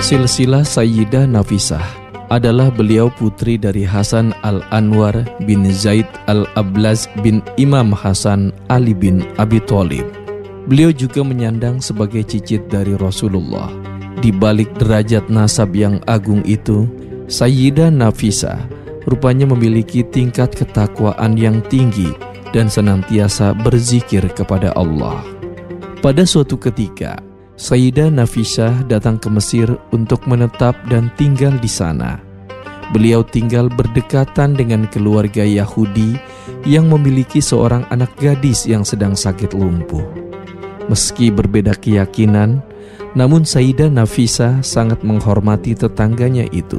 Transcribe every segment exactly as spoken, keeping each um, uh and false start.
Silsilah Sayyidah Nafisah adalah beliau putri dari Hasan Al-Anwar bin Zaid Al-Ablaz bin Imam Hasan Ali bin Abi Thalib. Beliau juga menyandang sebagai cicit dari Rasulullah. Di balik derajat nasab yang agung itu, Sayyidah Nafisah rupanya memiliki tingkat ketakwaan yang tinggi dan senantiasa berzikir kepada Allah. Pada suatu ketika, Sayyidah Nafisah datang ke Mesir untuk menetap dan tinggal di sana. Beliau tinggal berdekatan dengan keluarga Yahudi yang memiliki seorang anak gadis yang sedang sakit lumpuh. Meski berbeda keyakinan, namun Sayyidah Nafisah sangat menghormati tetangganya itu.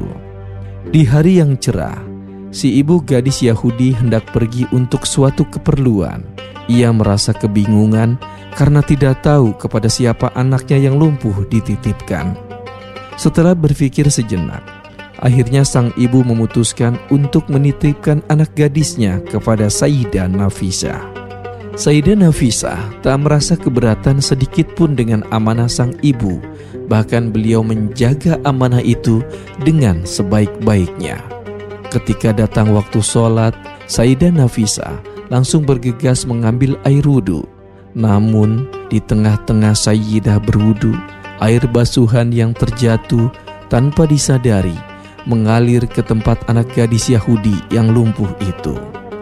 Di hari yang cerah, si ibu gadis Yahudi hendak pergi untuk suatu keperluan. Ia merasa kebingungan karena tidak tahu kepada siapa anaknya yang lumpuh dititipkan. Setelah berpikir sejenak, akhirnya sang ibu memutuskan untuk menitipkan anak gadisnya kepada Sayyidah Nafisah. Sayyidah Nafisah tak merasa keberatan sedikit pun dengan amanah sang ibu. Bahkan beliau menjaga amanah itu dengan sebaik-baiknya. Ketika datang waktu sholat, Sayyidah Nafisah langsung bergegas mengambil air wudhu. Namun di tengah-tengah Sayyidah berwudu, air basuhan yang terjatuh tanpa disadari mengalir ke tempat anak gadis Yahudi yang lumpuh itu.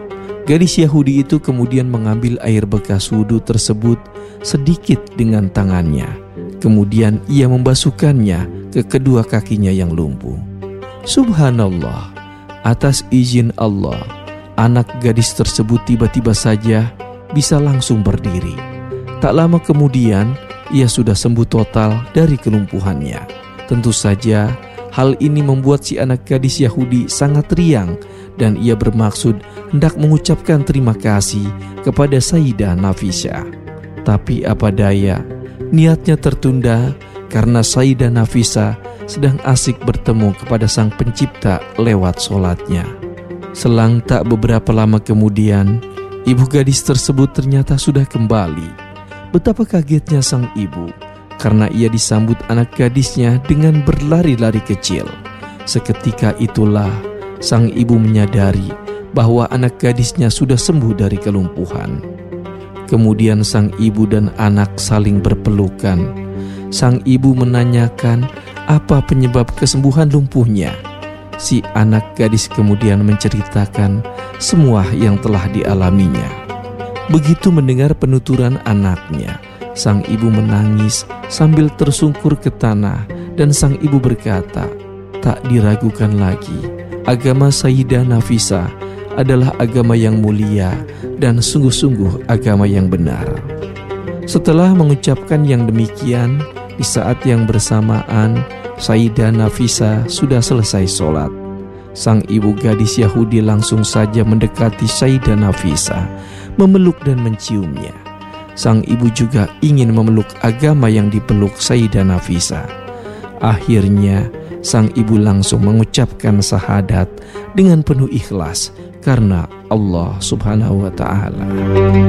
Gadis Yahudi itu kemudian mengambil air bekas wudu tersebut sedikit dengan tangannya. Kemudian ia membasuhkannya ke kedua kakinya yang lumpuh. Subhanallah, atas izin Allah, anak gadis tersebut tiba-tiba saja bisa langsung berdiri. Tak lama kemudian, ia sudah sembuh total dari kelumpuhannya. Tentu saja, hal ini membuat si anak gadis Yahudi sangat riang dan ia bermaksud hendak mengucapkan terima kasih kepada Sayyidah Nafisah. Tapi apa daya, niatnya tertunda karena Sayyidah Nafisah sedang asik bertemu kepada Sang Pencipta lewat sholatnya. Selang tak beberapa lama kemudian, ibu gadis tersebut ternyata sudah kembali. Betapa kagetnya sang ibu karena ia disambut anak gadisnya dengan berlari-lari kecil. Seketika itulah sang ibu menyadari bahwa anak gadisnya sudah sembuh dari kelumpuhan. Kemudian sang ibu dan anak saling berpelukan. Sang ibu menanyakan apa penyebab kesembuhan lumpuhnya. Si anak gadis kemudian menceritakan semua yang telah dialaminya. Begitu mendengar penuturan anaknya, sang ibu menangis sambil tersungkur ke tanah dan sang ibu berkata, tak diragukan lagi, agama Sayyidah Nafisah adalah agama yang mulia dan sungguh-sungguh agama yang benar. Setelah mengucapkan yang demikian, di saat yang bersamaan Sayyidah Nafisah sudah selesai sholat. Sang ibu gadis Yahudi langsung saja mendekati Sayyidah Nafisah, memeluk dan menciumnya. Sang ibu juga ingin memeluk agama yang dipeluk Sayyidah Nafisah. Akhirnya sang ibu langsung mengucapkan syahadat dengan penuh ikhlas karena Allah Subhanahu wa ta'ala.